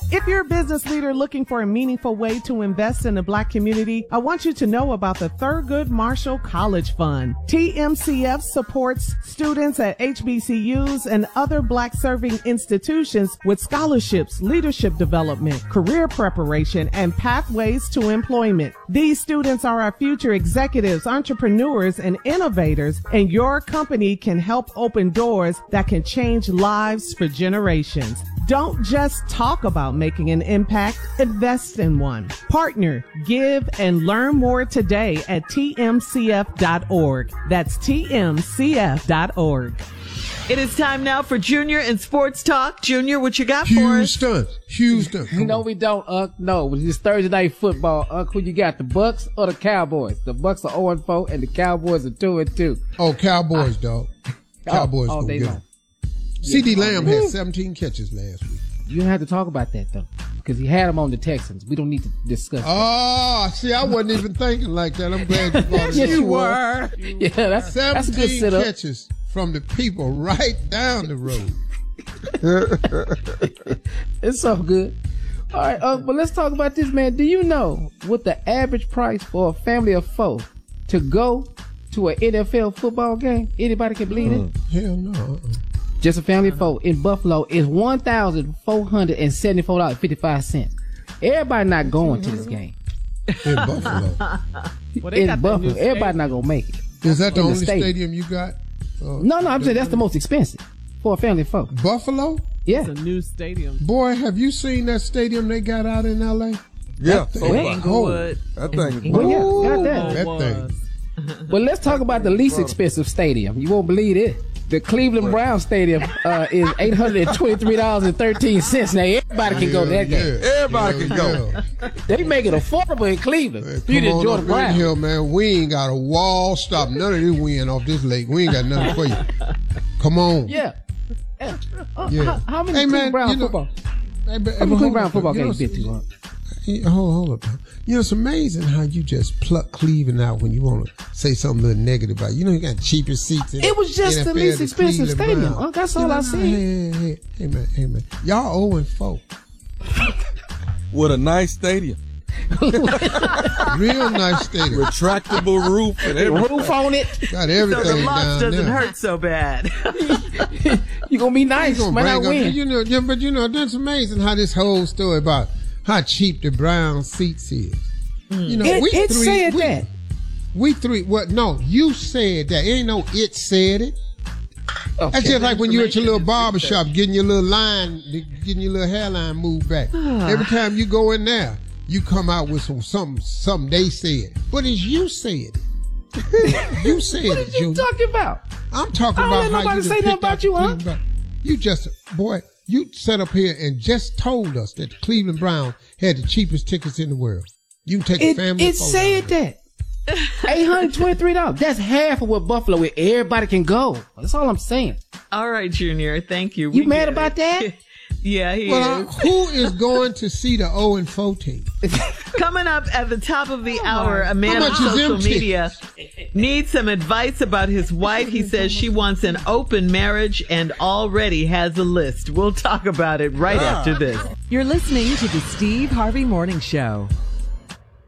If you're a business leader looking for a meaningful way to invest in the Black community, I want you to know about the Thurgood Marshall College Fund. TMCF supports students at HBCUs and other Black serving institutions with scholarships, leadership development, career preparation, and pathways to employment. These students are our future executives, entrepreneurs, and innovators, and your company can help open doors that can change lives for generations. Don't just talk about making an impact, invest in one. Partner, give, and learn more today at tmcf.org. That's tmcf.org. It is time now for Junior and Sports Talk. Junior, what you got for us? Houston. No, we don't, no. It's Thursday Night Football. Who you got, the Bucks or the Cowboys? The Bucks are 0-4 and the Cowboys are 2-2. Oh, Cowboys, dog. Cowboys all gonna day get long. them. C.D. Lamb had 17 catches last week. You don't have to talk about that, though, because he had them on the Texans. We don't need to discuss that. Oh, see, I wasn't even thinking like that. I'm glad you brought it Yes, up. you were. Yeah, that's a good 17 setup. catches from the people right down the road. It's so good. All right, but let's talk about this, man. Do you know what the average price for a family of 4 to go to an NFL football game? Anybody can believe it? Hell no. Just a family of 4 in Buffalo is $1,474.55. Everybody not going to this game. In Buffalo. Well, they got In that Buffalo, new everybody stadium. not gonna make it. Is that the In the only stadium. stadium you got? No, I'm saying that's the most expensive for a family of 4. Buffalo? Yeah. It's a new stadium. Boy, have you seen that stadium they got out in L.A.? Yeah, That so thing- Inglewood. that thing is Well, yeah, Ooh, got that. that Was. thing. But let's talk about the least expensive stadium. You won't believe it. The Cleveland Browns Stadium is $823.13. Now everybody can go to that game. Everybody can go. They make it affordable in Cleveland. Man, You come didn't on enjoy up the in Browns. here, man. We ain't got a wall stop. None of this wind off this lake. We ain't got nothing for you. Come on. Yeah. Yeah. How many Hey, man, Cleveland Browns you know- football? Hey, but- How many hold Cleveland Browns up, football you know, games you been to? Huh? Hold up. You know, it's amazing how you just pluck Cleveland out when you want to say something a little negative about it. You know, you got cheapest seats in It was just the NFL, least expensive Cleveland stadium. Browns. That's all I said. Hey, man. Y'all 0-4. With a nice stadium. Real nice stadium. Retractable roof and everything. Roof on it. Got So everything the loss down doesn't there. hurt so bad. You gonna be nice. Gonna Might not bring up- win. You know, yeah, but you know, that's amazing how this whole story about how cheap the Brown seats is. You know, It said that. We three. What? No, you said that. Ain't no it said it. That's just like when you at your little barber shop getting your little line, getting your little hairline moved back. Every time you go in there, you come out with something they said. But it's you said it. You said What it, are you Junior. talking about? I'm talking I don't about let how nobody you say done nothing picked about out you, the huh? Cleveland Browns. You just, boy, you sat up here and just told us that the Cleveland Browns had the cheapest tickets in the world. You can take a family. It said that. $823. That's half of what Buffalo is. Everybody can go. That's all I'm saying. All right, Junior. Thank you. You We mad get about it. that? Yeah, he Well, is. who is going to see the 0-4 team? Coming up at the top of the hour, a man How on much is social them media needs some advice about his wife. He says she wants an open marriage and already has a list. We'll talk about it right after this. You're listening to the Steve Harvey Morning Show.